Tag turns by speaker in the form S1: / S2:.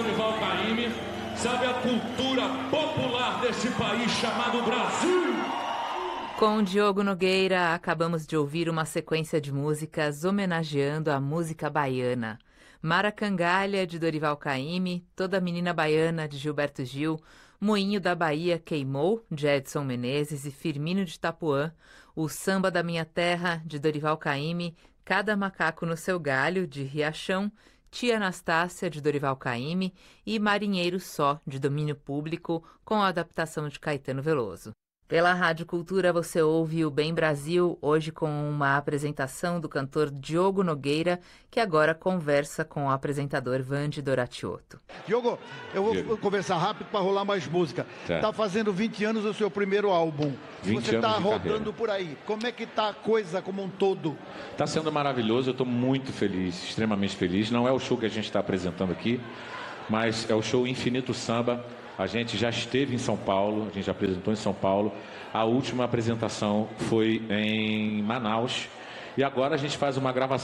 S1: Dorival Caymmi, sabe a cultura popular desse país chamado Brasil.
S2: Com Diogo Nogueira, acabamos de ouvir uma sequência de músicas homenageando a música baiana. Maracangalha, de Dorival Caymmi, Toda Menina Baiana, de Gilberto Gil, Moinho da Bahia Queimou, de Edson Menezes e Firmino de Itapuã, O Samba da Minha Terra, de Dorival Caymmi, Cada Macaco no Seu Galho, de Riachão, Tia Anastácia, de Dorival Caymmi e Marinheiro Só, de domínio público, com a adaptação de Caetano Veloso. Pela Rádio Cultura você ouve o Bem Brasil, hoje com uma apresentação do cantor Diogo Nogueira, que agora conversa com o apresentador Vandy Doratiotto.
S3: Diogo, eu vou conversar rápido para rolar mais música. Tá fazendo 20 anos o seu primeiro álbum. Você está rodando carreira por aí. Como é que tá a coisa como um todo?
S4: Está sendo maravilhoso, eu estou muito feliz, extremamente feliz. Não é o show que a gente está apresentando aqui, mas é o show Infinito Samba. A gente já esteve em São Paulo, a gente já apresentou em São Paulo. A última apresentação foi em Manaus. E agora a gente faz uma gravação